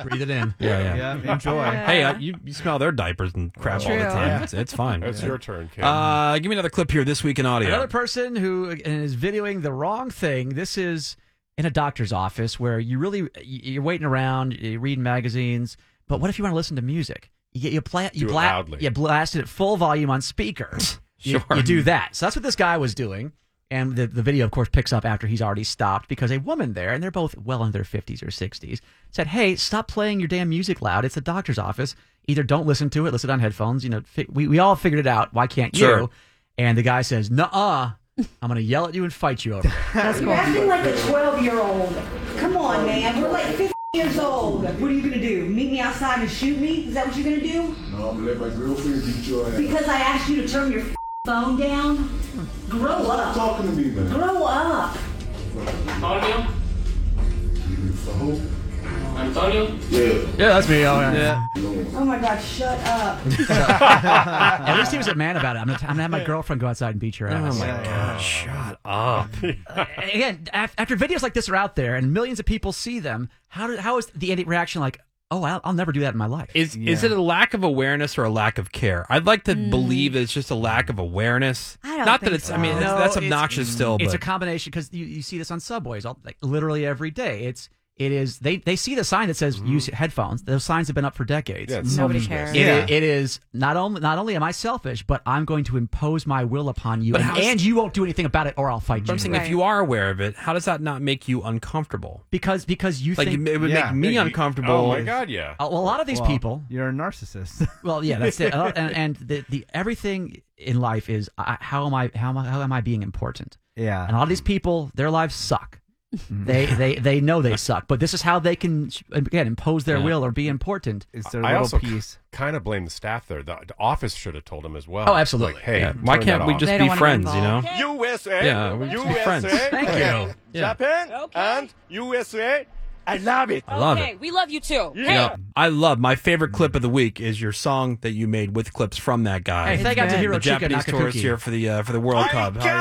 Breathe it in. Yeah. Enjoy. Hey, you smell their diapers and crap all the time. Yeah. It's fine. It's your turn, Kim. Give me another clip here this week in audio. Another person who is videoing the wrong thing. This is in a doctor's office where you're waiting around, you're reading magazines. But what if you want to listen to music? You blast it at full volume on speaker. Sure. You do that. So that's what this guy was doing. And the video, of course, picks up after he's already stopped because a woman there, and they're both well in their 50s or 60s, said, hey, stop playing your damn music loud. It's a doctor's office. Either don't listen to it, listen on headphones. You know, we all figured it out. Why can't you? Sure. And the guy says, nuh-uh. I'm going to yell at you and fight you over it. That's cool. You're acting like a 12-year-old. Come on, man. We're like 50 years old. What are you going to do? Meet me outside and shoot me? Is that what you're going to do? No, I'm going to let my girlfriend beat your ass. Because I asked you to turn your phone down? Grow Stop up. talking to me, man. Grow up. Antonio? Who? Antonio? Yeah. Yeah, that's me. Oh, yeah. Oh, my God. Shut up. At least he was a man about it. I'm gonna have my girlfriend go outside and beat your ass. Oh, my God. Shut up. Again, after videos like this are out there and millions of people see them, how is the reaction like, oh, I'll never do that in my life? Is it a lack of awareness or a lack of care? I'd like to believe that it's just a lack of awareness. I don't Not think that it's. so. I mean, No, that's obnoxious still. It's but a combination because you see this on subways literally every day. It is they see the sign that says use headphones. Those signs have been up for decades. Yeah, it's Nobody selfishness. cares. It is not only am I selfish, but I'm going to impose my will upon you, But and you won't do anything about it, or I'll fight But I'm you. saying if you are aware of it, how does that not make you uncomfortable? Because you Like think it would make me uncomfortable. Oh my God, yeah. well, a lot of these people. You're a narcissist. Well, yeah, that's it. And the everything in life is how am I being important? Yeah. And a lot of these people, their lives suck. They know they suck, but this is how they can again impose their will or be important. It's their I little also piece. kind of blame the staff there. The office should have told him as well. Oh, absolutely. Like, hey, Yeah. Why turn can't that we off. just They be don't wanna be friends? You know? involved. USA, Yeah, we just be friends. Thank you. Yeah. Japan, and USA. I love it. I love Okay, it. we love you too. You know, I love my favorite clip of the week is your song that you made with clips from that guy. Hey, thank out to good. Hiro the Chica Japanese tourist Nakakuki. here for the World Cup.